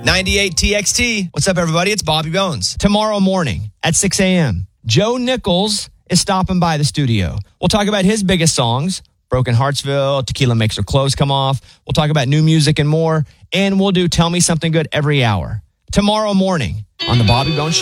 98 TXT. What's up, everybody? It's Bobby Bones. Tomorrow morning at 6 a.m., Joe Nichols is stopping by the studio. We'll talk about his biggest songs, Broken Heartsville, Tequila Makes Her Clothes Come Off. We'll talk about new music and more. And we'll do Tell Me Something Good every hour. Tomorrow morning on The Bobby Bones Show.